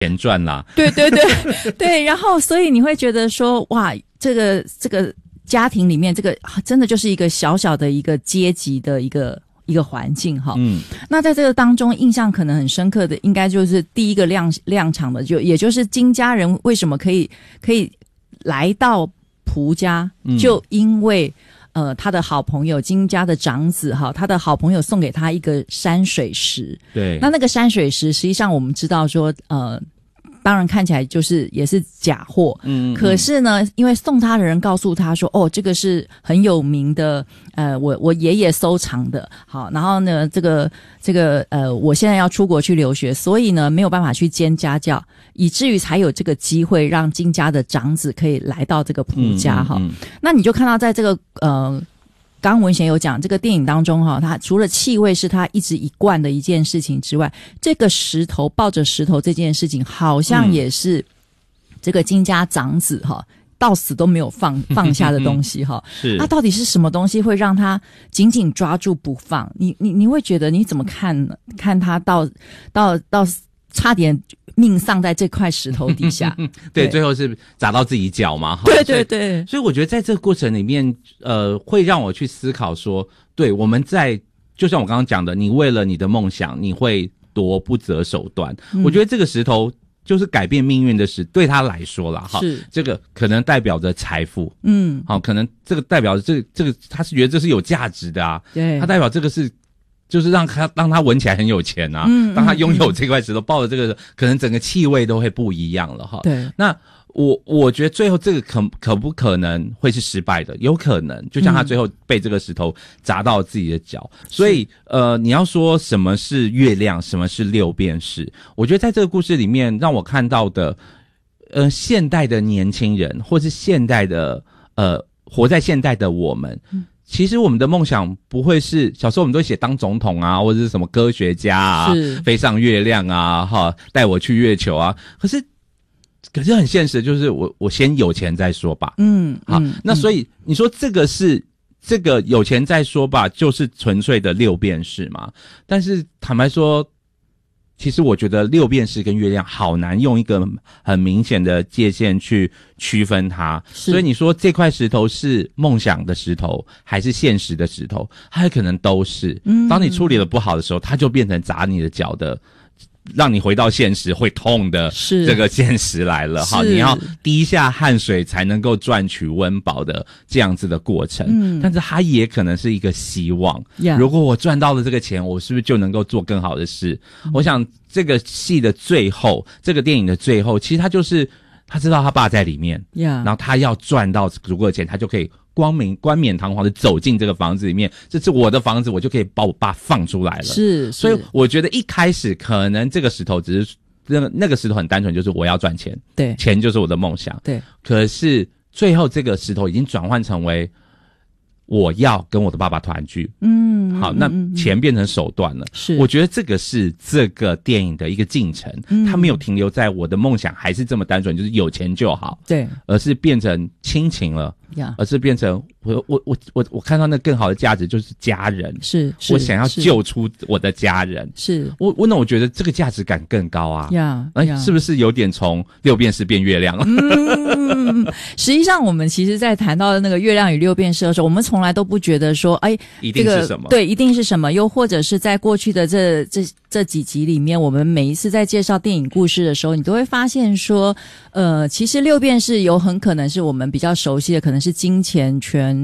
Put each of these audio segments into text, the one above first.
钱赚啦。 对对对对，然后所以你会觉得说，哇，这个家庭里面，这个真的就是一个小小的一个阶级的一个环境哈。那在这个当中，印象可能很深刻的，应该就是第一个亮场的，也就是金家人为什么可以来到蒲家，就因为他的好朋友金家的长子哈，他的好朋友送给他一个山水石。对，那个山水石实际上我们知道说当然看起来也是假货，可是呢，因为送他的人告诉他说，哦，这个是很有名的，我爷爷收藏的，好，然后呢，这个我现在要出国去留学，所以呢没有办法去兼家教，以至于才有这个机会让金家的长子可以来到这个蒲家哈。那你就看到在这个刚刚文贤有讲，这个电影当中哈，他除了气味是他一直一贯的一件事情之外，这个石头抱着石头这件事情，好像也是这个金家长子哈到死都没有放下的东西哈。是，那到底是什么东西会让他紧紧抓住不放？你会觉得你怎么看呢？看他到差点命丧在这块石头底下。 对，最后是砸到自己脚嘛。 对对对。 所以我觉得在这个过程里面，会让我去思考说，对，我们就像我刚刚讲的，你为了你的梦想，你会多不择手段。我觉得这个石头就是改变命运的事，对他来说啦，哈，这个可能代表着财富，好，可能这个代表着这个他是觉得这是有价值的啊，对，他代表这个是。就是让他闻起来很有钱啊，当他拥有这块石头，抱着这个，可能整个气味都会不一样了哈。对，那我觉得最后这个可不可能会是失败的？有可能，就像他最后被这个石头砸到自己的脚。所以你要说什么是月亮，什么是六便士？我觉得在这个故事里面，让我看到的，现代的年轻人，或是现代的活在现代的我们。其实我们的梦想不会是小时候我们都写当总统啊，或者是什么科学家啊，飞上月亮啊，哈，带我去月球啊。可是很现实，就是我先有钱再说吧。好，那所以你说这个有钱再说吧，就是纯粹的六便士嘛？但是坦白说，其实我觉得六便士跟月亮好难用一个很明显的界限去区分它。所以你说这块石头是梦想的石头还是现实的石头，它有可能都是。当你处理的不好的时候，它就变成砸你的脚的，让你回到现实会痛的这个现实来了哈，你要滴下汗水才能够赚取温饱的这样子的过程。但是它也可能是一个希望，如果我赚到了这个钱，我是不是就能够做更好的事？我想这个戏的最后，这个电影的最后，其实他就是他知道他爸在里面，然后他要赚到足够的钱，他就可以冠冕堂皇的走进这个房子里面，这是我的房子，我就可以把我爸放出来了。是，所以我觉得一开始可能这个石头只是那个石头很单纯，就是我要赚钱，对，钱就是我的梦想，对。可是最后这个石头已经转换成为我要跟我的爸爸团聚，好，那钱变成手段了。是，我觉得这个是这个电影的一个进程，它没有停留在我的梦想还是这么单纯，就是有钱就好，对，而是变成亲情了。而是变成我看到那更好的价值就是家人，是我想要救出我的家人，是我觉得这个价值感更高啊，是不是有点从六便士变月亮了？ 实际上我们其实在谈到那个月亮与六便士的时候，我们从来都不觉得说一定是什么， 对，一定是什么，又或者是在过去的这几集里面，我们每一次在介绍电影故事的时候，你都会发现说其实六便士有很可能是我们比较熟悉的，可能是金钱、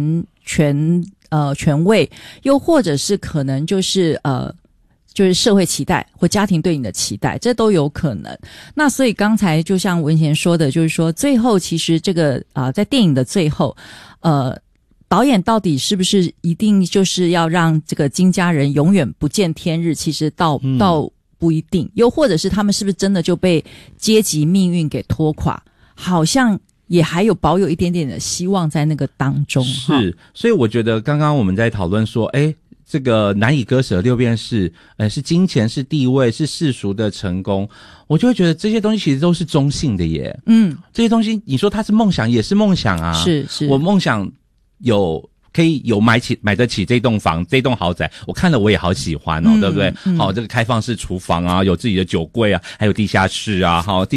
权位，又或者是可能就是社会期待或家庭对你的期待，这都有可能。那所以刚才就像文贤说的，就是说最后其实这个在电影的最后导演到底是不是一定就是要让这个金家人永远不见天日，其实到不一定，又或者是他们是不是真的就被阶级命运给拖垮，好像也还有保有一点点的希望在那个当中。 是，所以我觉得刚刚我们在讨论说这个难以割舍六便士是金钱，是地位，是世俗的成功，我就会觉得这些东西其实都是中性的耶。这些东西你说它是梦想也是梦想啊，是我梦想可以有买得起这栋房这栋豪宅，我看了我也好喜欢哦，对不对？好，这个开放式厨房啊，有自己的酒柜啊，还有地下室啊，好。